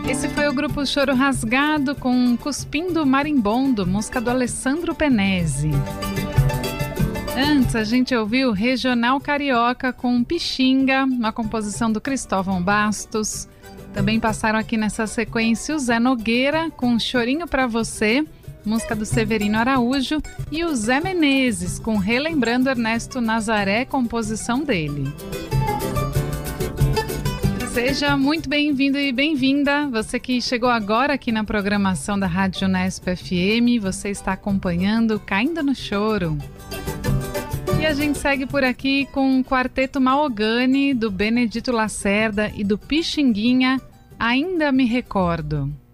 Esse foi o grupo Choro Rasgado com Cuspindo Marimbondo, música do Alessandro Penese. Antes a gente ouviu Regional Carioca com Pixinga, uma composição do Cristóvão Bastos. Também passaram aqui nessa sequência o Zé Nogueira com Chorinho Pra Você, música do Severino Araújo, e o Zé Menezes com Relembrando Ernesto Nazaré, composição dele. Seja muito bem-vindo e bem-vinda, você que chegou agora aqui na programação da Rádio Unesp FM, você está acompanhando Caindo no Choro. E a gente segue por aqui com o Quarteto Mahogany, do Benedito Lacerda e do Pixinguinha, Ainda Me Recordo.